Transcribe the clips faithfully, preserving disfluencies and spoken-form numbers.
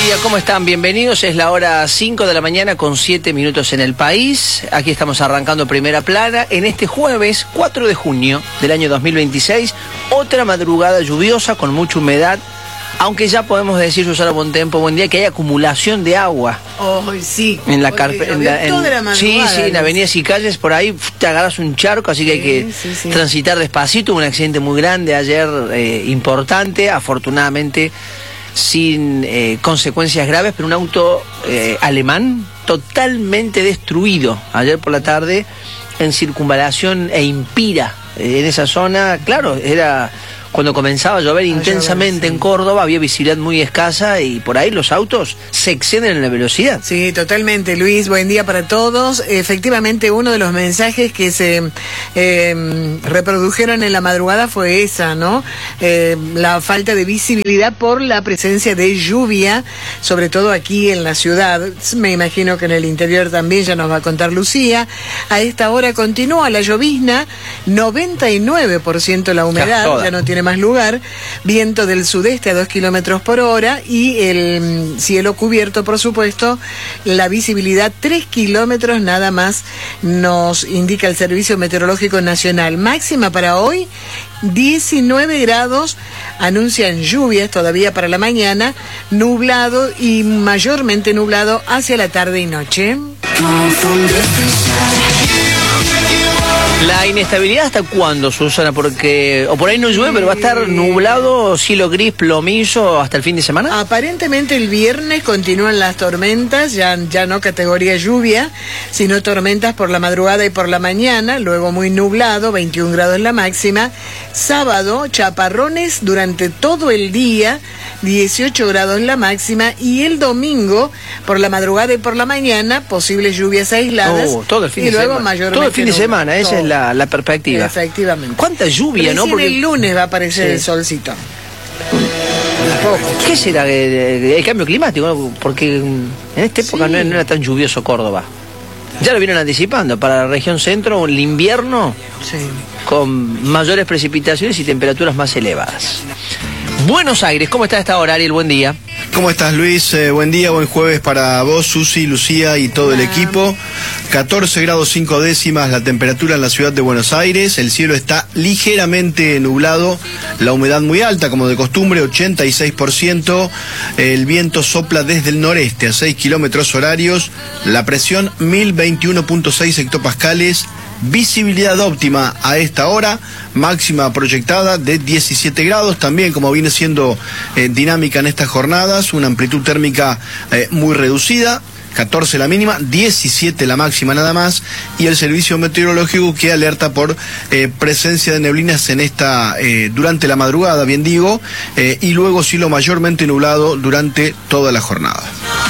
día, ¿cómo están? Bienvenidos, es la hora cinco de la mañana con siete minutos en el país. Aquí estamos arrancando Primera Plana en este jueves cuatro de junio del año dos mil veintiséis. Otra madrugada lluviosa con mucha humedad, aunque ya podemos decir, Susana Bontempo, buen día, que hay acumulación de agua. Oh, sí. En la carpeta. Sí, sí, en avenidas y calles, por ahí te agarras un charco, así que sí, hay que sí, sí. transitar despacito. Hubo un accidente muy grande ayer, eh, importante, afortunadamente sin eh, consecuencias graves, pero un auto eh, alemán totalmente destruido ayer por la tarde en Circunvalación e Impira, eh, en esa zona. Claro, era cuando comenzaba a llover intensamente en Córdoba, había visibilidad muy escasa y por ahí los autos se exceden en la velocidad. Sí, totalmente, Luis. Buen día para todos. Efectivamente, uno de los mensajes que se eh, reprodujeron en la madrugada fue esa, ¿no? Eh, la falta de visibilidad por la presencia de lluvia, sobre todo aquí en la ciudad. Me imagino que en el interior también, ya nos va a contar Lucía. A esta hora continúa la llovizna, noventa y nueve por ciento la humedad, ya, ya no tiene más lugar, viento del sudeste a dos kilómetros por hora y el cielo cubierto, por supuesto, la visibilidad tres kilómetros nada más, nos indica el Servicio Meteorológico Nacional. Máxima para hoy, diecinueve grados, anuncian lluvias todavía para la mañana, nublado y mayormente nublado hacia la tarde y noche. ¿La inestabilidad hasta cuándo, Susana? Porque, o por ahí no llueve, pero va a estar nublado, cielo gris, plomizo, hasta el fin de semana. Aparentemente el viernes continúan las tormentas, ya, ya no categoría lluvia, sino tormentas por la madrugada y por la mañana, luego muy nublado, veintiún grados la máxima. Sábado, chaparrones durante todo el día, dieciocho grados la máxima, y el domingo, por la madrugada y por la mañana, posibles lluvias aisladas. Oh, todo el fin y de luego semana. mayormente todo el fin de nublado. semana, esa todo. es la, la perspectiva. Efectivamente. ¿Cuánta lluvia, no? Porque el lunes va a aparecer sí. el solcito. ¿Qué será el cambio climático? ¿No? Porque en esta época sí. no, no era tan lluvioso Córdoba. Ya lo vienen anticipando, para la región centro, el invierno sí. con mayores precipitaciones y temperaturas más elevadas. Buenos Aires, ¿cómo está a esta hora, Ariel? Buen día. ¿Cómo estás, Luis? Eh, buen día, buen jueves para vos, Susi, Lucía y todo el equipo. catorce grados cinco décimas la temperatura en la ciudad de Buenos Aires. El cielo está ligeramente nublado, la humedad muy alta, como de costumbre, ochenta y seis por ciento. El viento sopla desde el noreste a seis kilómetros horarios. La presión mil veintiuno punto seis hectopascales. Visibilidad óptima a esta hora, máxima proyectada de diecisiete grados, también como viene siendo eh, dinámica en estas jornadas, una amplitud térmica eh, muy reducida, catorce la mínima, diecisiete la máxima nada más, y el servicio meteorológico que alerta por eh, presencia de neblinas en esta eh, durante la madrugada, bien digo, eh, y luego cielo mayormente nublado durante toda la jornada.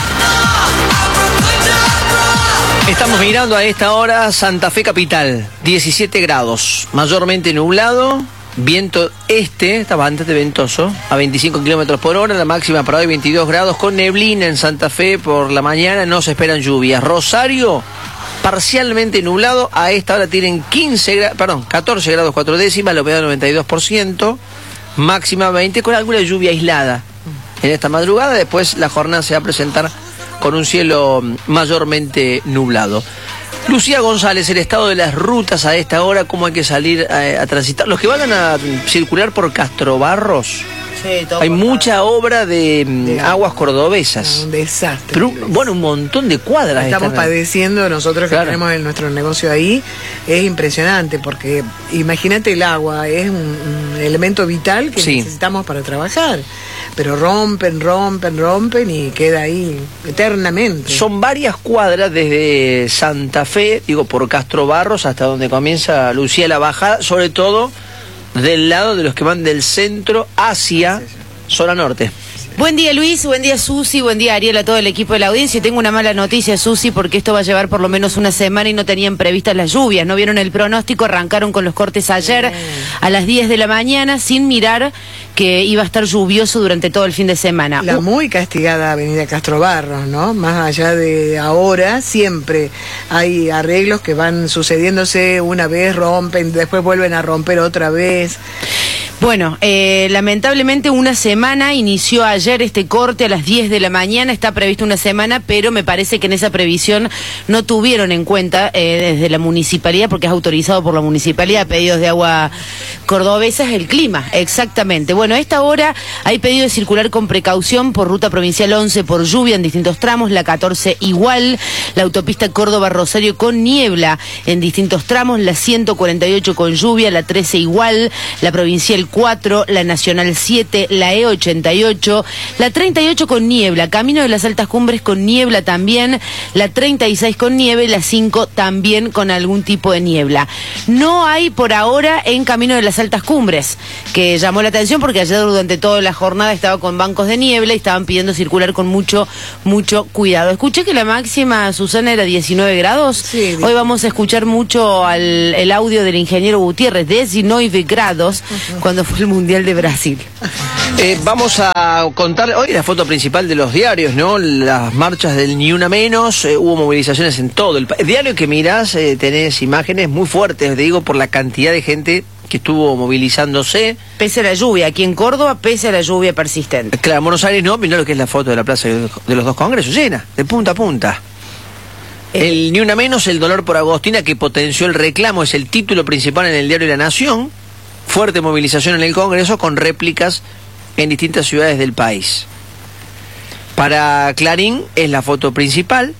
Estamos mirando a esta hora Santa Fe capital, diecisiete grados, mayormente nublado, viento este, está bastante ventoso, a veinticinco kilómetros por hora, la máxima para hoy veintidós grados, con neblina en Santa Fe por la mañana, no se esperan lluvias. Rosario, parcialmente nublado, a esta hora tienen quince gra- perdón, catorce grados cuatro décimas, la humedad noventa y dos por ciento, máxima veinte, con alguna lluvia aislada en esta madrugada. Después la jornada se va a presentar con un cielo mayormente nublado. Lucía González, el estado de las rutas a esta hora, cómo hay que salir a, a transitar. Los que van a circular por Castrobarros, sí, hay mucha obra de, de aguas cordobesas. Un desastre. Pero, bueno, un montón de cuadras. Estamos están... padeciendo nosotros que claro. tenemos el, nuestro negocio ahí. Es impresionante porque imagínate, el agua es un, un elemento vital que sí. necesitamos para trabajar. Pero rompen, rompen, rompen y queda ahí eternamente. Son varias cuadras desde Santa Fe, digo, por Castrobarros hasta donde comienza Lucía la bajada, sobre todo del lado de los que van del centro hacia zona norte. Buen día, Luis, buen día, Susi, buen día, Ariel, a todo el equipo de la audiencia. Y tengo una mala noticia, Susi, porque esto va a llevar por lo menos una semana y no tenían previstas las lluvias. No vieron el pronóstico, arrancaron con los cortes ayer a las diez de la mañana sin mirar que iba a estar lluvioso durante todo el fin de semana. La muy castigada avenida Castrobarros, ¿no? Más allá de ahora, siempre hay arreglos que van sucediéndose, una vez rompen, después vuelven a romper otra vez. Bueno, eh, lamentablemente una semana, inició ayer este corte a las diez de la mañana, está previsto una semana, pero me parece que en esa previsión no tuvieron en cuenta eh, desde la municipalidad, porque es autorizado por la municipalidad, pedidos de agua cordobesas, el clima, exactamente. Bueno, a esta hora hay pedido de circular con precaución por ruta provincial once por lluvia en distintos tramos, la catorce igual, la autopista Córdoba-Rosario con niebla en distintos tramos, la ciento cuarenta y ocho con lluvia, la trece igual, la provincial cuatro, la Nacional siete, la E ochenta y ocho, la treinta y ocho con niebla, Camino de las Altas Cumbres con niebla también, la treinta y seis con niebla y la cinco también con algún tipo de niebla. No hay por ahora en Camino de las Altas Cumbres, que llamó la atención porque ayer durante toda la jornada estaba con bancos de niebla y estaban pidiendo circular con mucho, mucho cuidado. Escuché que la máxima, Susana, era diecinueve grados. Sí, Hoy vamos a escuchar mucho al, el audio del ingeniero Gutiérrez, diecinueve grados, uh-huh. cuando fue el Mundial de Brasil. Eh, vamos a contar hoy la foto principal de los diarios, ¿no? Las marchas del Ni Una Menos, eh, hubo movilizaciones en todo el país. El diario que mirás, eh, tenés imágenes muy fuertes, te digo, por la cantidad de gente que estuvo movilizándose. Pese a la lluvia, aquí en Córdoba, pese a la lluvia persistente. Claro, en Buenos Aires no, mirá lo que es la foto de la Plaza de los Dos Congresos, llena, de punta a punta. Eh. El Ni Una Menos, el dolor por Agostina, que potenció el reclamo, es el título principal en el diario La Nación. Fuerte movilización en el Congreso con réplicas en distintas ciudades del país. Para Clarín es la foto principal.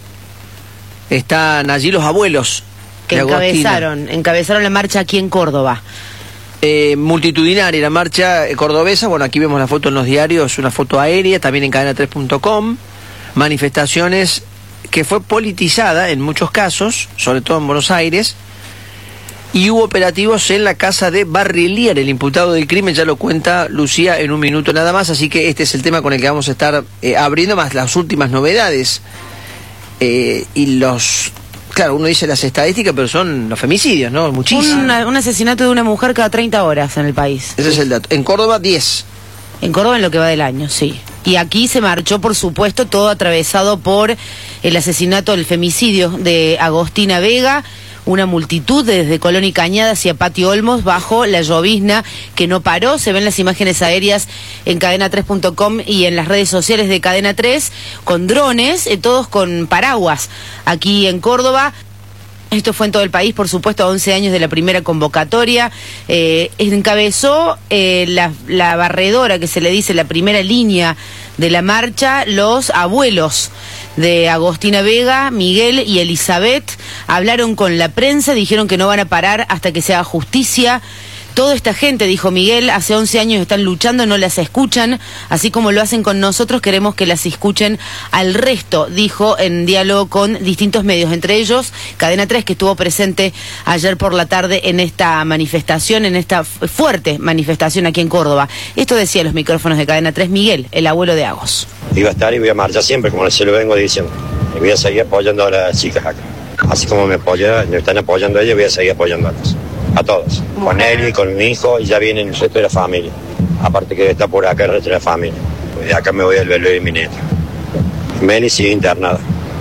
Están allí los abuelos que de encabezaron, encabezaron la marcha aquí en Córdoba. Eh, multitudinaria la marcha cordobesa. Bueno, aquí vemos la foto en los diarios, una foto aérea, también en cadena tres punto com. Manifestaciones que fue politizada en muchos casos, sobre todo en Buenos Aires. Y hubo operativos en la casa de Barrelier, el imputado del crimen, ya lo cuenta Lucía en un minuto nada más, así que este es el tema con el que vamos a estar eh, abriendo más las últimas novedades. Eh, y los, claro, uno dice las estadísticas, pero son los femicidios, ¿no? Muchísimos. Un, un asesinato de una mujer cada treinta horas en el país. Ese es el dato. En Córdoba, diez. En Córdoba en lo que va del año, sí. Y aquí se marchó, por supuesto, todo atravesado por el asesinato, el femicidio de Agostina Vega. Una multitud desde Colón y Cañada hacia Patio Olmos bajo la llovizna que no paró. Se ven las imágenes aéreas en cadena tres punto com y en las redes sociales de Cadena tres con drones, eh, todos con paraguas. Aquí en Córdoba, esto fue en todo el país, por supuesto, a once años de la primera convocatoria. Eh, encabezó eh, la, la barredora, que se le dice, la primera línea de la marcha, los abuelos de Agostina Vega, Miguel y Elizabeth. Hablaron con la prensa, dijeron que no van a parar hasta que se haga justicia. Toda esta gente, dijo Miguel, hace once años están luchando, no las escuchan, así como lo hacen con nosotros, queremos que las escuchen al resto, dijo en diálogo con distintos medios, entre ellos Cadena tres, que estuvo presente ayer por la tarde en esta manifestación, en esta fuerte manifestación aquí en Córdoba. Esto decía los micrófonos de Cadena tres Miguel, el abuelo de Agos. Iba a estar y voy a marchar siempre, como se lo vengo diciendo, y voy a seguir apoyando a las chicas acá. Así como me, apoya, me están apoyando a ellos, voy a seguir apoyando a ellos. A todos, con él y con mi hijo, y ya viene el resto de la familia. Aparte que está por acá el resto de la familia. De acá me voy al velorio de mi nieta. Meli sigue internada.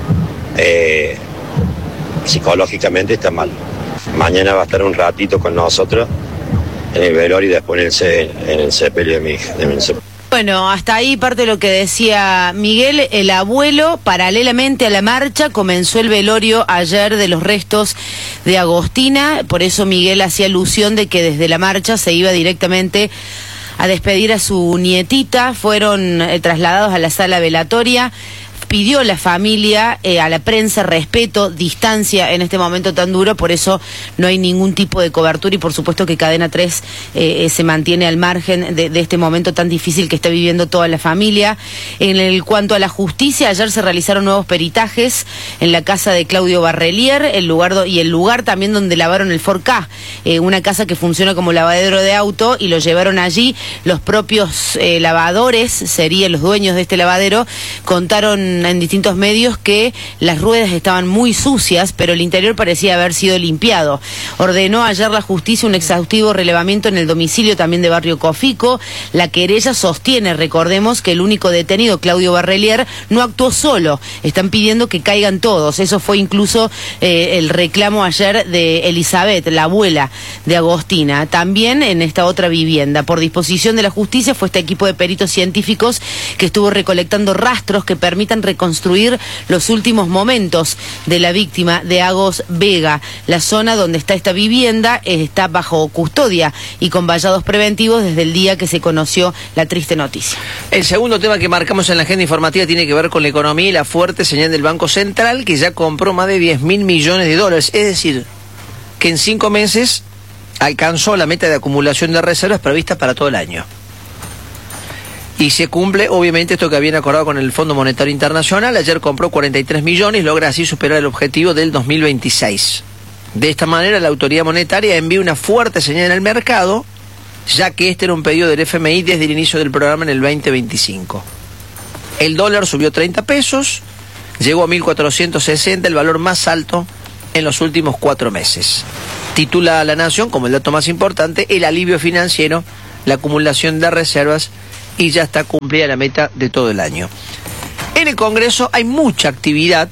Eh, psicológicamente está mal. Mañana va a estar un ratito con nosotros en el velorio y después en el, ce, en el sepelio de mi hija. De mi Bueno, hasta ahí parte de lo que decía Miguel, el abuelo. Paralelamente a la marcha comenzó el velorio ayer de los restos de Agostina, por eso Miguel hacía alusión de que desde la marcha se iba directamente a despedir a su nietita. Fueron eh, trasladados a la sala velatoria. Pidió la familia eh, a la prensa respeto, distancia en este momento tan duro, por eso no hay ningún tipo de cobertura y por supuesto que Cadena tres eh, se mantiene al margen de, de este momento tan difícil que está viviendo toda la familia. En el cuanto a la justicia, ayer se realizaron nuevos peritajes en la casa de Claudio Barrelier, el lugar do, y el lugar también donde lavaron el Ford Ka, eh, una casa que funciona como lavadero de auto, y lo llevaron allí. Los propios eh, lavadores, serían los dueños de este lavadero, contaron en, en distintos medios que las ruedas estaban muy sucias, pero el interior parecía haber sido limpiado. Ordenó ayer la justicia un exhaustivo relevamiento en el domicilio también de Barrio Cofico. La querella sostiene, recordemos, que el único detenido, Claudio Barrelier, no actuó solo. Están pidiendo que caigan todos. Eso fue incluso eh, el reclamo ayer de Elizabeth, la abuela de Agostina. También en esta otra vivienda, por disposición de la justicia, fue este equipo de peritos científicos que estuvo recolectando rastros que permitan reconstruir los últimos momentos de la víctima de Agos Vega. La zona donde está esta vivienda está bajo custodia y con vallados preventivos desde el día que se conoció la triste noticia. El segundo tema que marcamos en la agenda informativa tiene que ver con la economía y la fuerte señal del Banco Central, que ya compró más de diez mil millones de dólares. Es decir, que en cinco meses alcanzó la meta de acumulación de reservas prevista para todo el año. Y se cumple, obviamente, esto que habían acordado con el Fondo Monetario Internacional. Ayer compró cuarenta y tres millones y logra así superar el objetivo del dos mil veintiséis. De esta manera, la autoridad monetaria envía una fuerte señal al mercado, ya que este era un pedido del F M I desde el inicio del programa en el veinte veinticinco. El dólar subió treinta pesos, llegó a mil cuatrocientos sesenta, el valor más alto en los últimos cuatro meses. Titula a La Nación, como el dato más importante, el alivio financiero, la acumulación de reservas, y ya está cumplida la meta de todo el año. En el Congreso hay mucha actividad,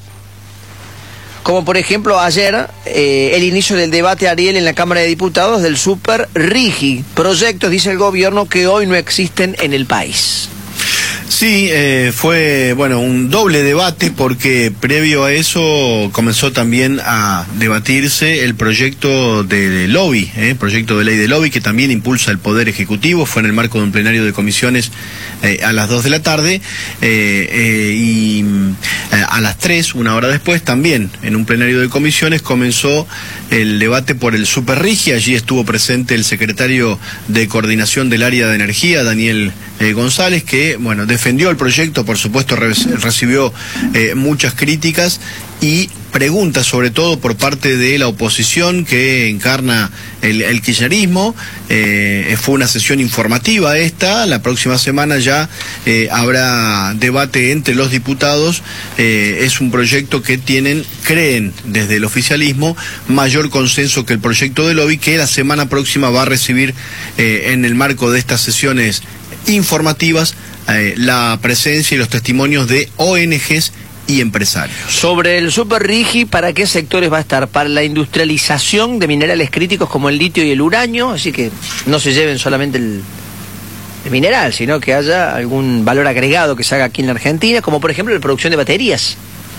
como por ejemplo ayer eh, el inicio del debate, Ariel, en la Cámara de Diputados del Super Rigi, proyectos, dice el gobierno, que hoy no existen en el país. Sí, eh, fue, bueno, un doble debate porque previo a eso comenzó también a debatirse el proyecto de lobby, eh, proyecto de ley de lobby que también impulsa el Poder Ejecutivo. Fue en el marco de un plenario de comisiones eh, a las dos de la tarde eh, eh, y eh, a las tres, una hora después, también en un plenario de comisiones comenzó el debate por el Super Rigi. Allí estuvo presente el secretario de Coordinación del Área de Energía, Daniel eh, González, que, bueno, defendió el proyecto, por supuesto re recibió eh, muchas críticas y preguntas, sobre todo por parte de la oposición que encarna el, el kirchnerismo. Eh, fue una sesión informativa esta. La próxima semana ya eh, habrá debate entre los diputados. Eh, es un proyecto que tienen, creen desde el oficialismo, mayor consenso que el proyecto de lobby, que la semana próxima va a recibir eh, en el marco de estas sesiones informativas eh, la presencia y los testimonios de O N Ges y empresarios. Sobre el Super Rigi, ¿para qué sectores va a estar? Para la industrialización de minerales críticos como el litio y el uranio, así que no se lleven solamente el, el mineral, sino que haya algún valor agregado que se haga aquí en la Argentina, como por ejemplo la producción de baterías.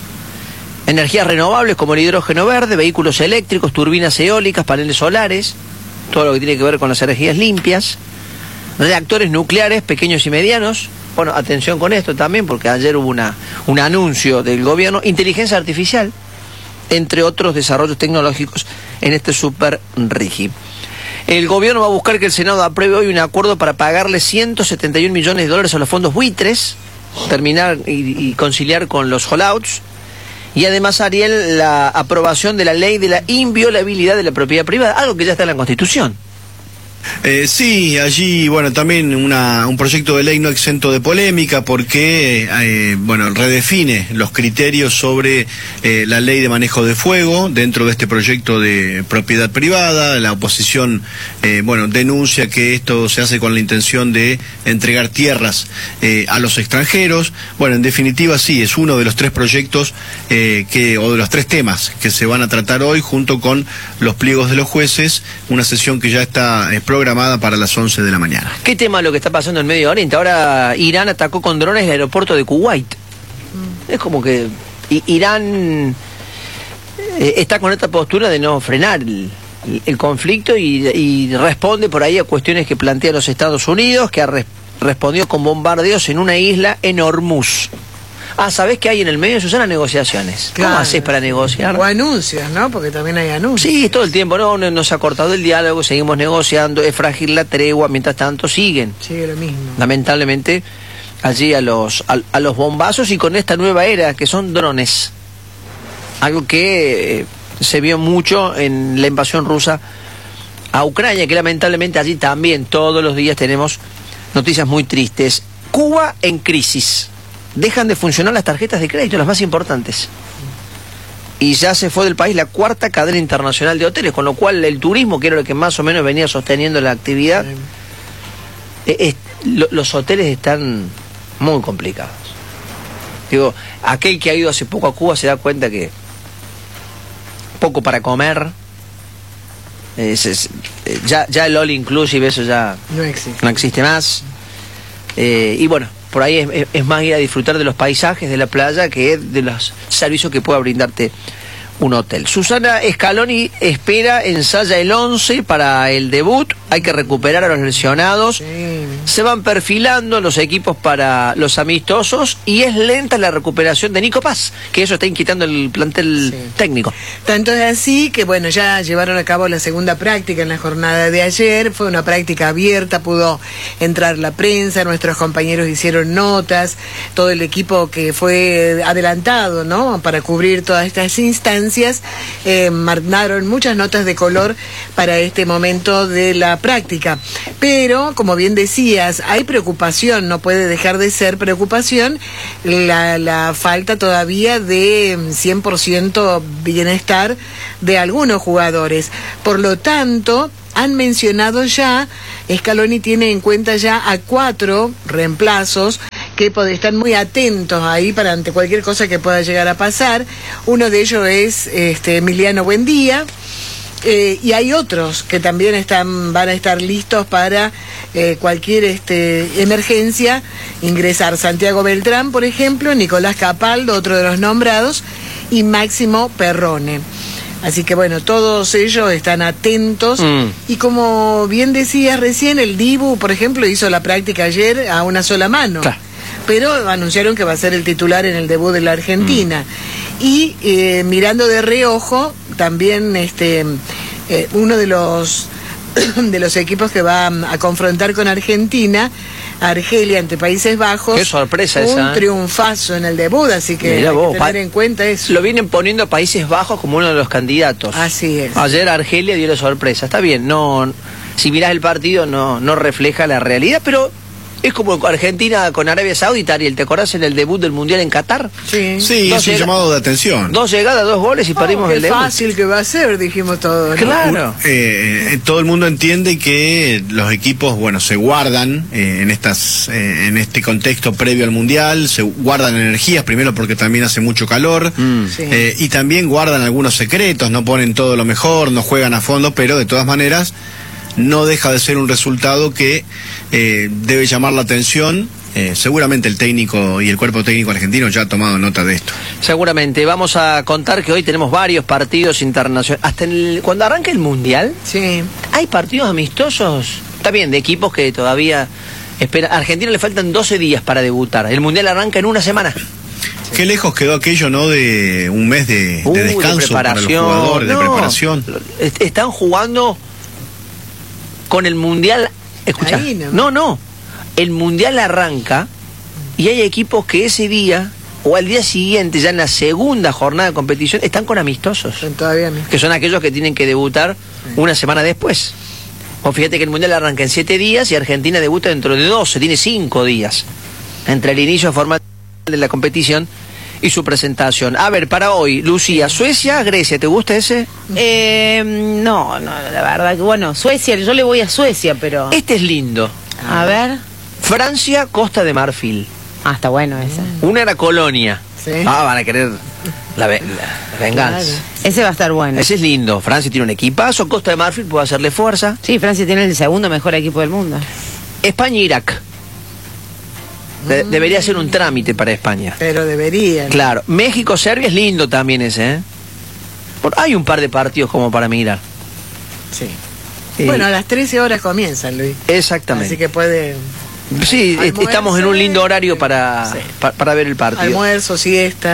Energías renovables como el hidrógeno verde, vehículos eléctricos, turbinas eólicas, paneles solares, todo lo que tiene que ver con las energías limpias. Reactores nucleares pequeños y medianos. Bueno, atención con esto también, porque ayer hubo una, un anuncio del gobierno. Inteligencia artificial, entre otros desarrollos tecnológicos en este Super Rigi. El gobierno va a buscar que el Senado apruebe hoy un acuerdo para pagarle ciento setenta y un millones de dólares a los fondos buitres, terminar y, y conciliar con los holdouts. Y además, Ariel, la aprobación de la ley de la inviolabilidad de la propiedad privada, algo que ya está en la Constitución. Eh, sí, allí, bueno, también una, un proyecto de ley no exento de polémica porque, eh, bueno, redefine los criterios sobre eh, la ley de manejo de fuego dentro de este proyecto de propiedad privada. La oposición, eh, bueno, denuncia que esto se hace con la intención de entregar tierras eh, a los extranjeros. Bueno, en definitiva, sí, es uno de los tres proyectos eh, que, o de los tres temas que se van a tratar hoy junto con los pliegos de los jueces, una sesión que ya está eh, programada para las once de la mañana. ¿Qué tema lo que está pasando en Medio Oriente? Ahora Irán atacó con drones el aeropuerto de Kuwait. Mm. Es como que I Irán eh, está con esta postura de no frenar el, el conflicto y, y responde por ahí a cuestiones que plantean los Estados Unidos, que ha res respondido con bombardeos en una isla en Hormuz. Ah, ¿sabés qué hay en el medio? Se usan negociaciones. Claro. ¿Cómo haces para negociar? O anuncios, ¿no? Porque también hay anuncios. Sí, todo el tiempo, no, no nos ha cortado el diálogo, seguimos negociando, es frágil la tregua, mientras tanto siguen. Sigue lo mismo. Lamentablemente, allí a los, a, a los bombazos y con esta nueva era, que son drones. Algo que eh, se vio mucho en la invasión rusa a Ucrania, que lamentablemente allí también todos los días tenemos noticias muy tristes. Cuba en crisis. dejan de funcionar las tarjetas de crédito, las más importantes. Y ya se fue del país la cuarta cadena internacional de hoteles, con lo cual el turismo, que era lo que más o menos venía sosteniendo la actividad, eh, eh, lo, los hoteles están muy complicados. Digo, aquel que ha ido hace poco a Cuba se da cuenta que poco para comer, es, es, ya, ya el all inclusive, eso ya no existe, no existe más. Eh, y bueno, por ahí es, es, es más ir a disfrutar de los paisajes de la playa que de los servicios que pueda brindarte un hotel. Susana Scaloni espera, ensaya el once para el debut. Hay que recuperar a los lesionados. Sí. Se van perfilando los equipos para los amistosos y es lenta la recuperación de Nico Paz, que eso está inquietando el plantel Sí. técnico. Tanto es así que, bueno, ya llevaron a cabo la segunda práctica en la jornada de ayer. Fue una práctica abierta, pudo entrar la prensa, nuestros compañeros hicieron notas, todo el equipo que fue adelantado, ¿no?, para cubrir todas estas instancias, eh, mandaron muchas notas de color para este momento de la práctica. Pero, como bien decías, hay preocupación, no puede dejar de ser preocupación la, la falta todavía de cien por ciento bienestar de algunos jugadores. Por lo tanto, han mencionado ya, Scaloni tiene en cuenta ya a cuatro reemplazos que están muy atentos ahí para ante cualquier cosa que pueda llegar a pasar. Uno de ellos es este, Emiliano Buendía. Eh, y hay otros que también están, van a estar listos para eh, cualquier este, emergencia ingresar. Santiago Beltrán, por ejemplo, Nicolás Capaldo, otro de los nombrados, y Máximo Perrone. Así que bueno, todos ellos están atentos. Mm. Y como bien decías recién, el Dibu, por ejemplo, hizo la práctica ayer a una sola mano. Claro. Pero anunciaron que va a ser el titular en el debut de la Argentina. Mm. Y eh, mirando de reojo, también este eh, uno de los de los equipos que va a confrontar con Argentina, Argelia ante Países Bajos. Qué sorpresa un esa. Un triunfazo en el debut, así que Mirá hay vos, que tener en cuenta eso. Lo vienen poniendo a Países Bajos como uno de los candidatos. Así es. Ayer Argelia dio la sorpresa. Está bien, no, si mirás el partido no, no refleja la realidad, pero es como Argentina con Arabia Saudita, Ariel, ¿te acordás en el debut del Mundial en Qatar? Sí, sí es un llamado de atención. Dos llegadas, dos goles y oh, perdimos el debut. Qué fácil que va a ser, dijimos todos, ¿no? Claro. Eh, todo el mundo entiende que los equipos, bueno, se guardan eh, en estas, eh, en este contexto previo al Mundial, se guardan energías, primero porque también hace mucho calor, mm. sí. eh, y también guardan algunos secretos, no ponen todo lo mejor, no juegan a fondo, pero de todas maneras no deja de ser un resultado que eh, debe llamar la atención. Eh, seguramente el técnico y el cuerpo técnico argentino ya ha tomado nota de esto. Seguramente. Vamos a contar que hoy tenemos varios partidos internacionales. Hasta el, cuando arranca el Mundial, sí. hay partidos amistosos, está bien, de equipos que todavía esperan. A Argentina le faltan doce días para debutar. El Mundial arranca en una semana. Qué lejos quedó aquello, ¿no? De un mes de, uh, de descanso de para los jugadores, no, de preparación. Están jugando con el Mundial, escuchá, no. no, no, el Mundial arranca y hay equipos que ese día o al día siguiente, ya en la segunda jornada de competición, están con amistosos. Son todavía amistosos. Que son aquellos que tienen que debutar sí. una semana después. O fíjate que el Mundial arranca en siete días y Argentina debuta dentro de doce, tiene cinco días entre el inicio formal de la competición y su presentación. A ver, para hoy, Lucía, Suecia, Grecia, ¿te gusta ese? Eh, no, no, la verdad que bueno, Suecia, yo le voy a Suecia, pero... Este es lindo. A ver. Francia, Costa de Marfil. Ah, está bueno ese. Una era Colonia. Sí. Ah, van a querer la, la, la venganza. Claro. Ese va a estar bueno. Ese es lindo. Francia tiene un equipazo, Costa de Marfil puede hacerle fuerza. Sí, Francia tiene el segundo mejor equipo del mundo. España, Irak. De, debería ser un trámite para España. Pero debería. Claro. México, Serbia es lindo también ese, ¿eh? Por, hay un par de partidos como para mirar. Sí. Eh, bueno, a las trece horas comienzan, Luis. Exactamente. Así que puede... Sí, almuerzo, estamos en un lindo horario para, sí. para, para ver el partido. Almuerzo, siesta.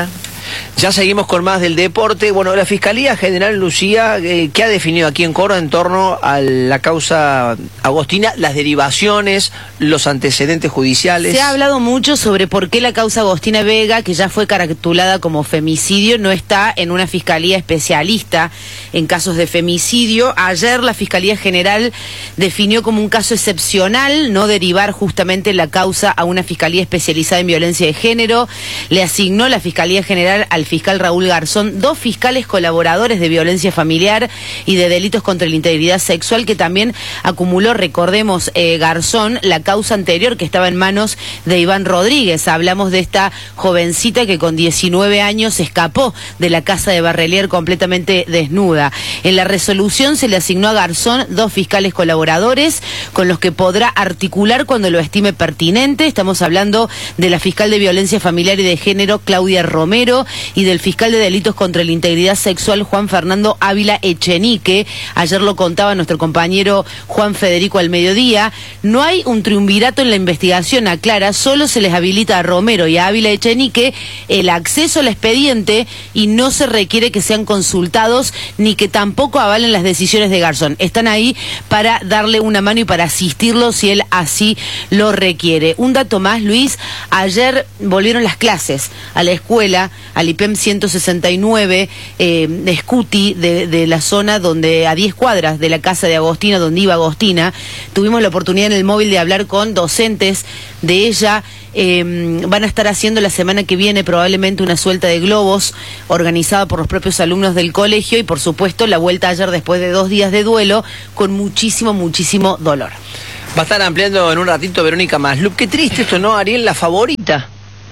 Ya seguimos con más del deporte. Bueno, la Fiscalía General, Lucía, eh, ¿qué ha definido aquí en Córdoba en torno a la causa Agostina, las derivaciones, los antecedentes judiciales? Se ha hablado mucho sobre por qué la causa Agostina Vega, que ya fue caratulada como femicidio, no está en una fiscalía especialista en casos de femicidio. Ayer la Fiscalía General definió como un caso excepcional no derivar justamente la causa a una fiscalía especializada en violencia de género. Le asignó la Fiscalía General al fiscal Raúl Garzón dos fiscales colaboradores de violencia familiar y de delitos contra la integridad sexual, que también acumuló, recordemos, eh, Garzón, la causa anterior que estaba en manos de Iván Rodríguez. Hablamos de esta jovencita que con diecinueve años escapó de la casa de Barrelier completamente desnuda. En la resolución se le asignó a Garzón dos fiscales colaboradores con los que podrá articular cuando lo estime pertinente. Estamos hablando de la fiscal de violencia familiar y de género, Claudia Romero, y del fiscal de delitos contra la integridad sexual, Juan Fernando Ávila Echenique. Ayer lo contaba nuestro compañero Juan Federico al mediodía. No hay un triunvirato en la investigación, aclara, solo se les habilita a Romero y a Ávila Echenique el acceso al expediente y no se requiere que sean consultados ni que tampoco avalen las decisiones de Garzón. Están ahí para darle una mano y para asistirlo si él así lo requiere. Un dato más, Luis, ayer volvieron las clases a la escuela, al I P E M ciento sesenta y nueve, eh, de Scuti, de, de la zona donde, a diez cuadras de la casa de Agostina, donde iba Agostina. Tuvimos la oportunidad en el móvil de hablar con docentes de ella. Eh, van a estar haciendo la semana que viene probablemente una suelta de globos organizada por los propios alumnos del colegio y por supuesto la vuelta ayer después de dos días de duelo con muchísimo, muchísimo dolor. Va a estar ampliando en un ratito Verónica Maslup. Qué triste esto, ¿no, Ariel? La favorita.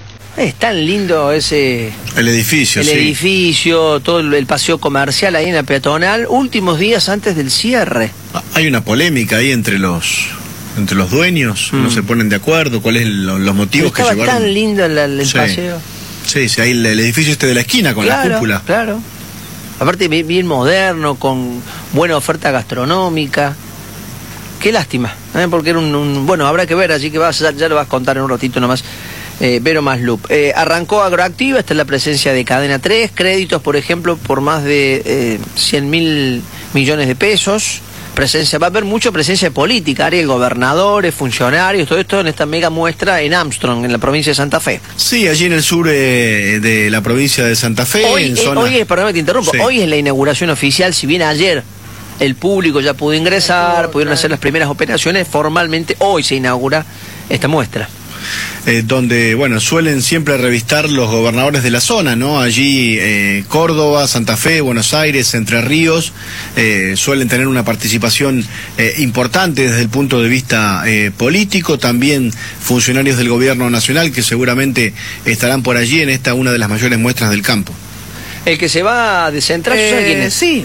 Es tan lindo ese... El edificio, el sí. El edificio, todo el, el paseo comercial ahí en la peatonal, últimos días antes del cierre. Hay una polémica ahí entre los entre los dueños, mm. no se ponen de acuerdo, cuáles son los motivos Estaba que llevaron... tan lindo el, el sí. paseo. Sí, sí, ahí el, el edificio este de la esquina con claro, la cúpula. Claro, aparte bien, bien moderno, con buena oferta gastronómica. Qué lástima, ¿eh? Porque era un, un... Bueno, habrá que ver, así que vas, ya, ya lo vas a contar en un ratito nomás. Eh, Vero Maslup. Eh, arrancó Agroactiva, está en la presencia de Cadena tres, créditos, por ejemplo, por más de eh, cien mil millones de pesos. Presencia, va a haber mucha presencia política, Ariel, gobernadores, funcionarios, todo esto en esta mega muestra en Armstrong, en la provincia de Santa Fe. Sí, allí en el sur eh, de la provincia de Santa Fe. Hoy, en eh, zona... hoy, perdón, te interrumpo, sí. Hoy es la inauguración oficial, si bien ayer el público ya pudo ingresar, oh, pudieron claro. hacer las primeras operaciones, formalmente hoy se inaugura esta muestra. Eh, donde, bueno, suelen siempre revistar los gobernadores de la zona, ¿no? Allí eh, Córdoba, Santa Fe, Buenos Aires, Entre Ríos, eh, suelen tener una participación eh, importante desde el punto de vista eh, político, también funcionarios del gobierno nacional que seguramente estarán por allí en esta una de las mayores muestras del campo. El que se va a descentrar, eh, ¿quién es? Sí,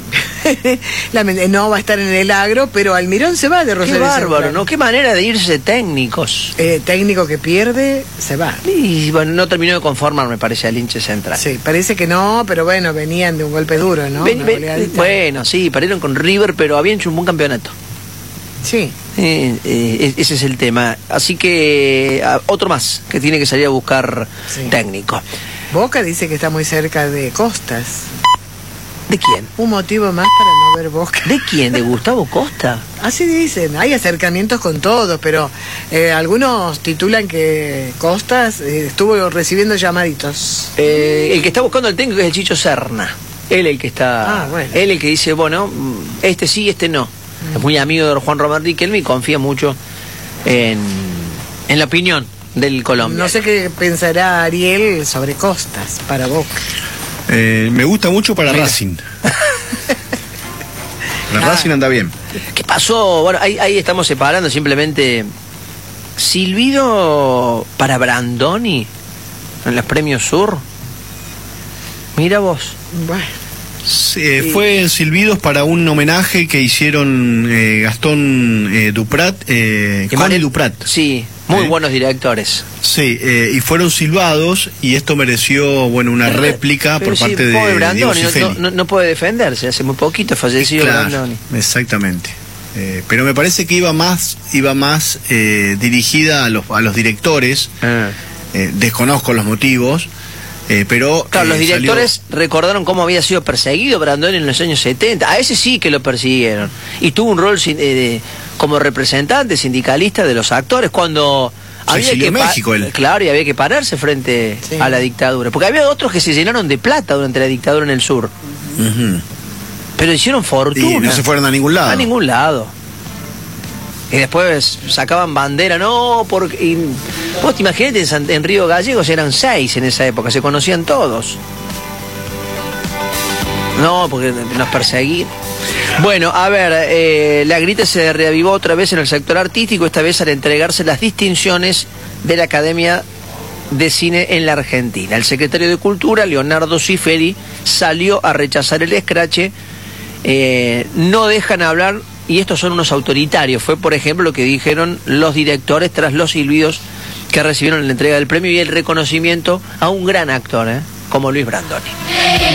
no va a estar en el agro, pero Almirón se va de Rosario. Qué bárbaro, Central. ¿no? Qué manera de irse técnicos. Eh, técnico que pierde, se va. Y bueno, no terminó de conformar, me parece, al hinche central. Sí, parece que no, pero bueno, venían de un golpe duro, ¿no? Ven, ven, bueno, sí, perdieron con River, pero habían hecho un buen campeonato. Sí. Eh, eh, ese es el tema. Así que uh, otro más que tiene que salir a buscar sí. técnico. Boca dice que está muy cerca de Costas. ¿De quién? Un motivo más para no ver Boca. ¿De quién? ¿De Gustavo Costa? Así dicen, hay acercamientos con todos, pero eh, algunos titulan que Costas eh, estuvo recibiendo llamaditos. Eh, el que está buscando el técnico es el Chicho Serna. Él el que está... Ah, bueno. Él el que dice, bueno, este sí, este no. Mm. Es muy amigo de Juan Román Riquelme y confía mucho en, en la opinión del Colombia. No sé qué pensará Ariel sobre Costas para Boca. Eh, me gusta mucho para Mira. Racing. La ah. Racing anda bien. ¿Qué pasó? Bueno, ahí, ahí estamos separando simplemente. Silbido para Brandoni en los Premios Sur. Mira vos. Bueno. Sí, eh, fue en Silbidos para un homenaje que hicieron eh, Gastón eh, Duprat, eh, Connie Duprat. Sí, muy ¿Eh? buenos directores. Sí, eh, y fueron silbados y esto mereció, bueno, una pero, réplica pero por sí, parte de Brandoni, no, no, no puede defenderse, hace muy poquito falleció claro, Brandoni. Exactamente. Eh, pero me parece que iba más, iba más eh, dirigida a los, a los directores. Ah. Eh, desconozco los motivos. Eh, pero Claro, eh, los directores salió... recordaron cómo había sido perseguido Brandoni en los años setenta. A ese sí que lo persiguieron. Y tuvo un rol sin- eh, de- como representante sindicalista de los actores cuando Se había exilió que en pa- México, él. Claro, y había que pararse frente Sí. a la dictadura. Porque había otros que se llenaron de plata durante la dictadura en el sur. Ujú. Pero hicieron fortuna. Y no se fueron a ningún lado. A ningún lado. Y después sacaban bandera, no, porque... y vos te imaginate, en, San- en Río Gallegos eran seis en esa época, se conocían todos. No, porque nos perseguían. Bueno, a ver, eh, la grita se reavivó otra vez en el sector artístico, esta vez al entregarse las distinciones de la Academia de Cine en la Argentina. El secretario de Cultura, Leonardo Ciferi, salió a rechazar el escrache. Eh, no dejan hablar, y estos son unos autoritarios. Fue, por ejemplo, lo que dijeron los directores tras los silbidos que recibieron la entrega del premio y el reconocimiento a un gran actor, ¿eh? como Luis Brandoni.